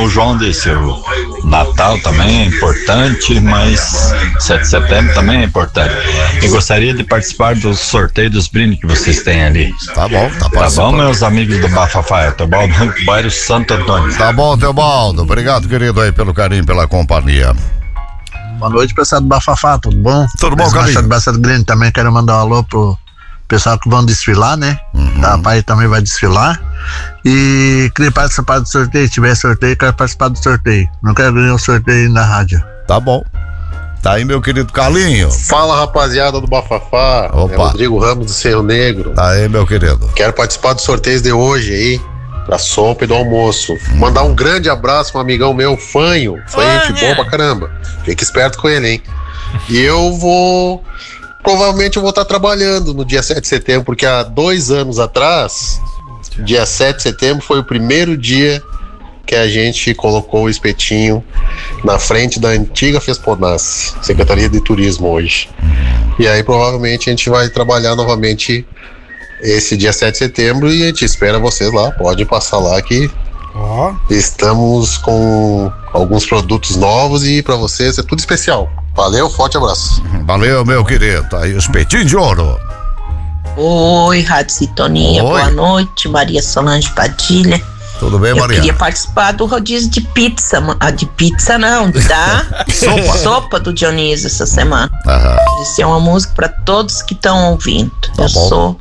como o João disse, o Natal também é importante, mas 7 de setembro também é importante. Eu gostaria de participar do sorteio dos brindes que vocês têm ali. Tá bom, Tá bom, meus amigos do Bafafá, Teobaldo, bairro Santo Antônio. Tá bom, Teobaldo. Obrigado, querido, aí pelo carinho, pela companhia. Boa noite, pessoal do Bafafá, tudo bom? Tudo bom, Carlinhos? Bastante grande também, quero mandar um alô pro pessoal que vão desfilar, né? A pai também vai desfilar. E queria participar do sorteio, se tiver sorteio, quero participar do sorteio. Não quero ganhar um sorteio na rádio. Tá bom. Tá aí, meu querido Carlinho. Fala, rapaziada do Bafafá. Opa. É Rodrigo Ramos do Cerro Negro. Tá aí, meu querido. Quero participar dos sorteios de hoje aí, pra sopa e do almoço. Mandar um grande abraço pra um amigão meu, Fanho. Fanho é gente boa pra caramba. Fica esperto com ele, hein? E eu vou... Provavelmente eu vou estar trabalhando no dia 7 de setembro, porque há 2 anos atrás, dia 7 de setembro, foi o primeiro dia que a gente colocou o espetinho na frente da antiga Fesponas, Secretaria de Turismo hoje. E aí provavelmente a gente vai trabalhar novamente esse dia 7 de setembro e a gente espera vocês lá, pode passar lá que estamos com alguns produtos novos e para vocês é tudo especial. Valeu, forte abraço. Valeu, meu querido. Tá aí o espetinho de ouro. Oi, Rádio Sintonia, Oi. boa noite, Maria Solange Padilha. Tudo bem, Eu Maria? queria participar do rodízio de pizza, de pizza não, da sopa do Dionísio essa semana. Isso é uma música para todos que estão ouvindo. Tá bom.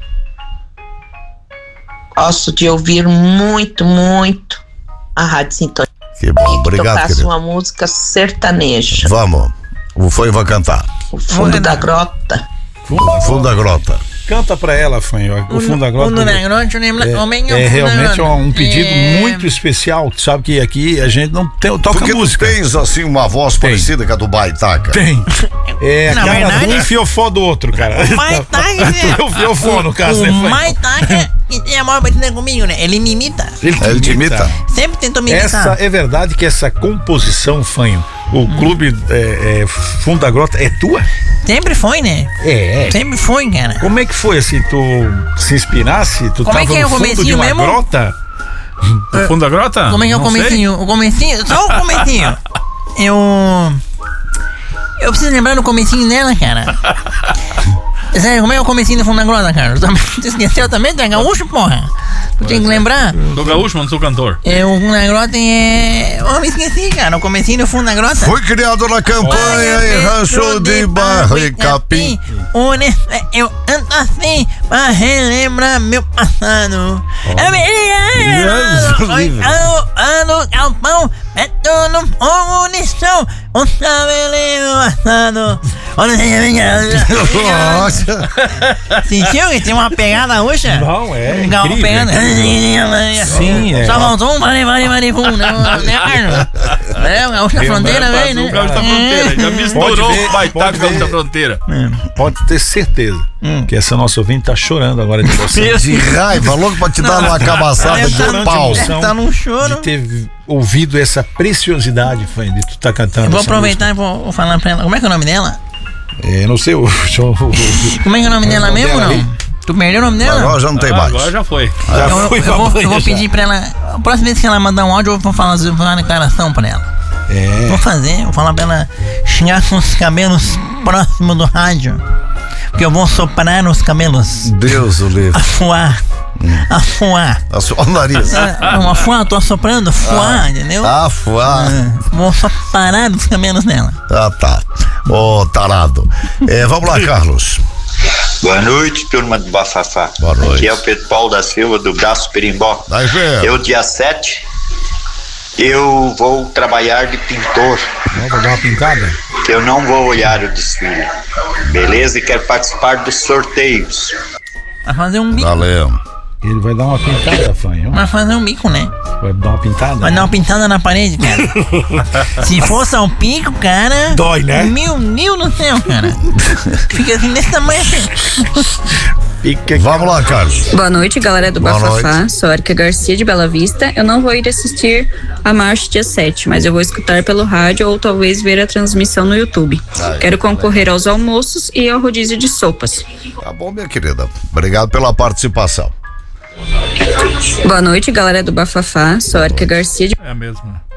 Gosto de ouvir muito, muito a Rádio Sintonia. Que bom, obrigado, tocasse querido. uma música sertaneja. Vamos. O Fanho vai cantar. O fundo da grota. Fundo da grota. Canta pra ela, Fanho. O fundo da grota. É realmente um pedido muito especial. Tu sabe que aqui a gente não toca Porque música. tu tens assim uma voz parecida com a do Baitaca. Tem. É Na cara verdade, de um fiofó do outro, cara. Baitaca, Tu é o fiofó, no caso, né, o Fanho? Baitaca, que tem a maior batida comigo, né? Ele me imita. Ele te imita? Sempre tentou me imitar. Essa é verdade que essa composição, Fanho, o clube Fundo da Grota é tua? Sempre foi, né? É. Sempre foi, cara. Como é que foi assim? Tu se inspirasse? Tu Como é tava que é no o fundo de comecinho uma mesmo? grota? No fundo da grota? Como é que é o Não sei. comecinho? O comecinho? Só o comecinho. Eu preciso lembrar do comecinho dela, cara. Sério, como é o comecinho do Fundo da Grota, cara? Tu esqueceu também? Tu é gaúcho, porra? Tu tem que lembrar. Sou gaúcho, mas não sou cantor. O Fundo da Grota Eu me esqueci, cara. O comecinho do Fundo da Grota. Foi criado na campanha em Rancho de Barro e Capim. Eu ando assim pra relembrar meu passado. Ando galpão, meto no fogo de chão, o cabelinho passado. Nossa. Sentiu que tem uma pegada roxa? Não, é Gal incrível. pegando. Sim, é. Só faltou um vale-vale-vale-pum, né, Arno? É, o gaúcho da fronteira, velho, né? O gaúcho da fronteira. Já misturou Pode ver, o baitaca pode com o gaúcho ver. da fronteira. Pode ter certeza que essa nossa ouvinte tá chorando agora de emoção. De raiva, louco pra te dar uma cabaçada de pau. Tá num choro. De ter ouvido essa preciosidade, Fanho, de tu tá cantando. Eu vou essa aproveitar e vou falar pra ela. Como é que é o nome dela? música. Não sei, Como é que é o nome dela mesmo, dela não? aí. Tu perdeu o nome dela? Agora já não tem mais. Agora já foi. Eu vou pedir pra ela. A próxima vez que ela mandar um áudio, eu vou falar uma declaração pra ela. Vou falar pra ela chegar com os cabelos próximos do rádio. Porque eu vou soprar nos cabelos. Deus o livre. Afuar. O nariz. Afuar, tô assoprando, afuar, entendeu? Afuar. Vou só parar nos cabelos dela. Tá. Ô, tarado. Vamos lá, Carlos. Boa noite, turma do Bafafá. Boa noite. Aqui é o Pedro Paulo da Silva, do Braço Perimbó. Vai ver. Eu, dia 7, eu vou trabalhar de pintor. Vou dar uma pintada? Eu não vou olhar o desfile. Beleza? E quero participar dos sorteios. Vai fazer um bico. Valeu. Ele vai dar uma pintada, Fanho. Vai fazer um bico, né? Vai dar uma pintada? Vai dar uma pintada na parede, cara. Se fosse ao pico, cara. Dói, né? Meu Deus do céu, cara. Fica assim desse tamanho assim. Vamos lá, Carlos. Boa noite, galera do Boa Bafafá. noite. Sou Erika Garcia de Bela Vista. Eu não vou ir assistir a marcha dia 7, mas eu vou escutar pelo rádio ou talvez ver a transmissão no YouTube. Quero concorrer aos almoços e ao rodízio de sopas. Tá bom, minha querida. Obrigado pela participação. Boa noite, galera do Bafafá. Sou Erika Garcia de... É mesmo.